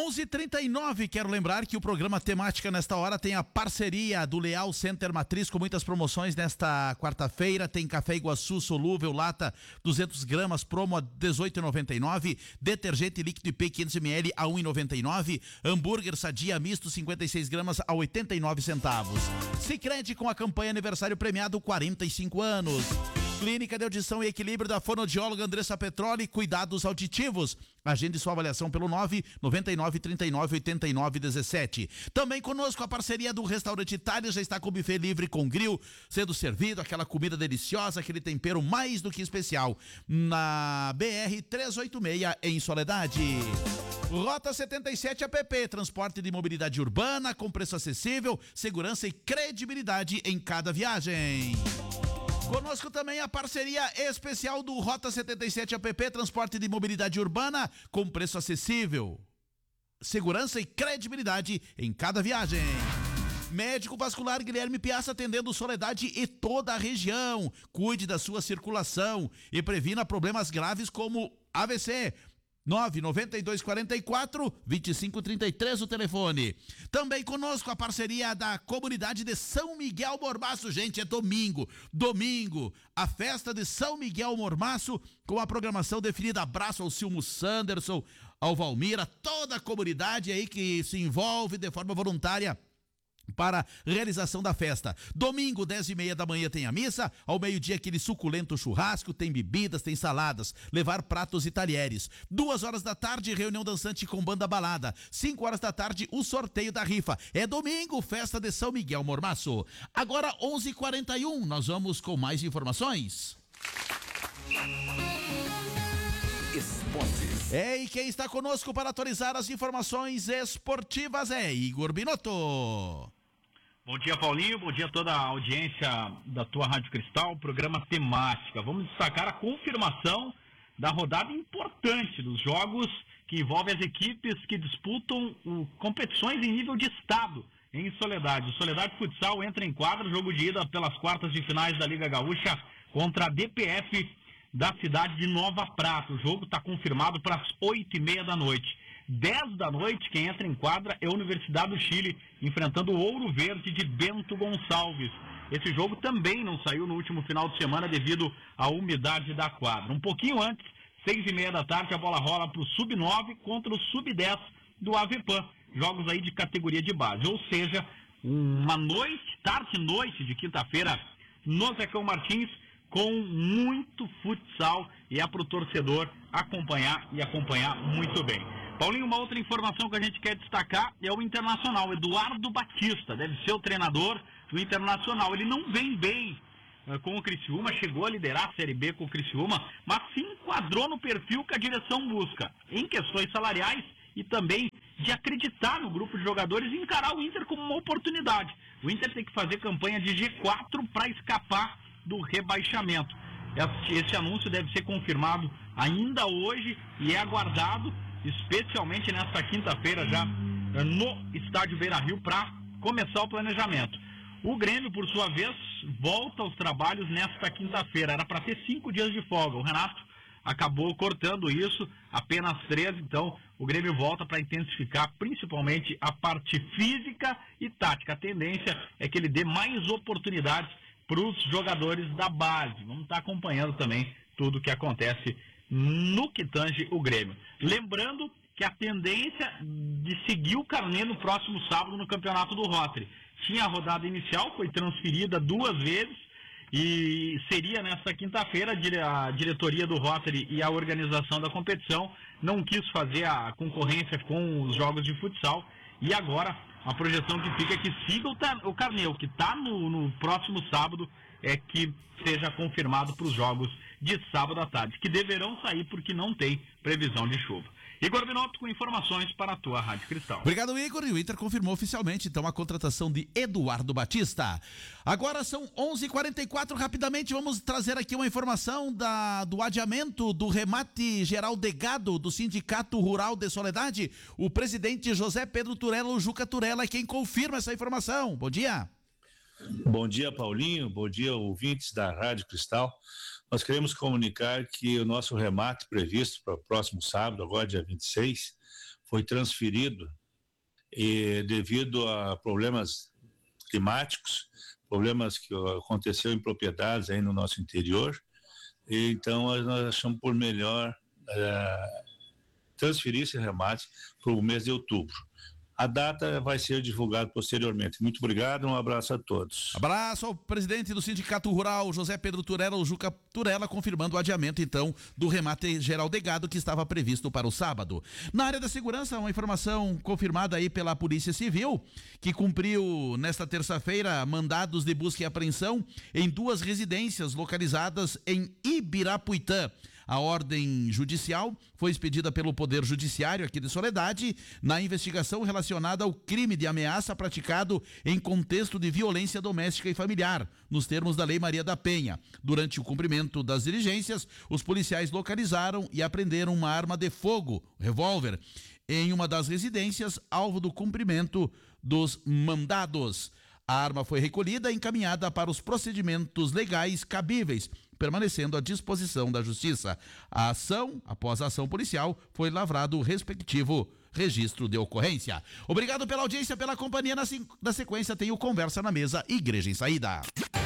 11h39, quero lembrar que o programa Temática nesta hora tem a parceria do Leal Center Matriz com muitas promoções nesta quarta-feira. Tem café Iguaçu solúvel, lata 200 gramas, promo a R$18,99. Detergente líquido IP 500 ml a R$1,99. Hambúrguer Sadia misto 56 gramas a 89 centavos. Sicredi com a campanha aniversário premiado 45 anos. Clínica de Audição e Equilíbrio da fonoaudióloga Andressa Petroli, cuidados auditivos. Agende sua avaliação pelo 999398917. Também conosco a parceria do Restaurante Itália, já está com buffet livre com grill, sendo servido aquela comida deliciosa, aquele tempero mais do que especial. Na BR 386 em Soledade. Rota 77 app, transporte de mobilidade urbana com preço acessível, segurança e credibilidade em cada viagem. Conosco também a parceria especial do Rota 77 app, transporte de mobilidade urbana com preço acessível, segurança e credibilidade em cada viagem. Médico Vascular Guilherme Piazza, atendendo Soledade e toda a região. Cuide da sua circulação e previna problemas graves como AVC. 99244-2533 o telefone. Também conosco a parceria da comunidade de São Miguel Mormaço. Gente, é domingo, a festa de São Miguel Mormaço, com a programação definida. Abraço ao Silmo Sanderson, ao Valmira, toda a comunidade aí que se envolve de forma voluntária para realização da festa. Domingo, 10h30 da manhã tem a missa, ao meio-dia aquele suculento churrasco, tem bebidas, tem saladas, levar pratos e talheres. 2h da tarde, reunião dançante com banda balada. 5h da tarde, o sorteio da rifa. É domingo, festa de São Miguel Mormaço. Agora 11h41, nós vamos com mais informações. Esportes. E quem está conosco para atualizar as informações esportivas é Igor Binotto. Bom dia, Paulinho, bom dia a toda a audiência da tua Rádio Cristal, programa Temática. Vamos destacar a confirmação da rodada importante dos jogos que envolvem as equipes que disputam competições em nível de estado em Soledade. O Soledade Futsal entra em quadra, jogo de ida pelas quartas de finais da Liga Gaúcha contra a DPF da cidade de Nova Prata. O jogo está confirmado para as 8h30 da noite. 10 da noite, quem entra em quadra é a Universidade do Chile, enfrentando o Ouro Verde de Bento Gonçalves. Esse jogo também não saiu no último final de semana devido à umidade da quadra. Um pouquinho antes, 6h30 da tarde, a bola rola para o Sub-9 contra o Sub-10 do Avepan. Jogos aí de categoria de base. Ou seja, uma noite, tarde e noite de quinta-feira no Zecão Martins, com muito futsal, e é para o torcedor acompanhar e acompanhar muito bem. Paulinho, uma outra informação que a gente quer destacar é o Internacional. Eduardo Batista deve ser o treinador do Internacional. Ele não vem bem com o Criciúma, chegou a liderar a Série B com o Criciúma, mas se enquadrou no perfil que a direção busca, em questões salariais e também de acreditar no grupo de jogadores e encarar o Inter como uma oportunidade. O Inter tem que fazer campanha de G4 para escapar do rebaixamento. Esse anúncio deve ser confirmado ainda hoje e é aguardado especialmente nesta quinta-feira já no Estádio Beira-Rio para começar o planejamento. O Grêmio, por sua vez, volta aos trabalhos nesta quinta-feira. Era para ter 5 dias de folga. O Renato acabou cortando isso, apenas 3. Então, o Grêmio volta para intensificar principalmente a parte física e tática. A tendência é que ele dê mais oportunidades para os jogadores da base. Vamos estar acompanhando também tudo o que acontece no que tange o Grêmio. Lembrando que a tendência de seguir o Carnê no próximo sábado no Campeonato do Rotary. Tinha a rodada inicial, foi transferida 2 vezes e seria nesta quinta-feira. A diretoria do Rotary e a organização da competição não quis fazer a concorrência com os jogos de futsal e agora a projeção que fica é que siga o Carnê, o que está no próximo sábado é que seja confirmado para os jogos de sábado à tarde, que deverão sair porque não tem previsão de chuva. Igor Binotto com informações para a tua Rádio Cristal. Obrigado, Igor. E o Inter confirmou oficialmente, então, a contratação de Eduardo Batista. Agora são 11h44. Rapidamente vamos trazer aqui uma informação do adiamento do remate geral de gado do Sindicato Rural de Soledade. O presidente José Pedro Turella, o Juca Turella, é quem confirma essa informação. Bom dia. Bom dia, Paulinho. Bom dia, ouvintes da Rádio Cristal. Nós queremos comunicar que o nosso remate previsto para o próximo sábado, agora dia 26, foi transferido e devido a problemas climáticos, problemas que aconteceram em propriedades aí no nosso interior, e então nós achamos por melhor transferir esse remate para o mês de outubro. A data vai ser divulgada posteriormente. Muito obrigado, um abraço a todos. Abraço ao presidente do Sindicato Rural, José Pedro Turella, o Juca Turella, confirmando o adiamento, então, do remate geral de gado que estava previsto para o sábado. Na área da segurança, uma informação confirmada aí pela Polícia Civil, que cumpriu nesta terça-feira mandados de busca e apreensão em 2 residências localizadas em Ibirapuitã. A ordem judicial foi expedida pelo Poder Judiciário aqui de Soledade na investigação relacionada ao crime de ameaça praticado em contexto de violência doméstica e familiar, nos termos da Lei Maria da Penha. Durante o cumprimento das diligências, os policiais localizaram e apreenderam uma arma de fogo, revólver, em uma das residências, alvo do cumprimento dos mandados. A arma foi recolhida e encaminhada para os procedimentos legais cabíveis, permanecendo à disposição da Justiça. Após a ação policial, foi lavrado o respectivo registro de ocorrência. Obrigado pela audiência, pela companhia. Na sequência tem o Conversa na Mesa, Igreja em Saída.